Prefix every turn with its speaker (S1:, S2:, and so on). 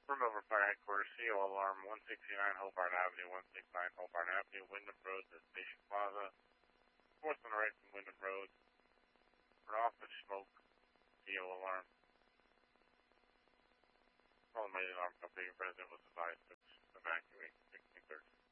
S1: Remover Fire Headquarters, CO Alarm 169 Hobart Avenue, 169 Hobart Avenue, Wyndham Road to Station Plaza. Fourth on the right from Wyndham Road. For office smoke, CO Alarm. All main alarm company, President was advised to evacuate 1630.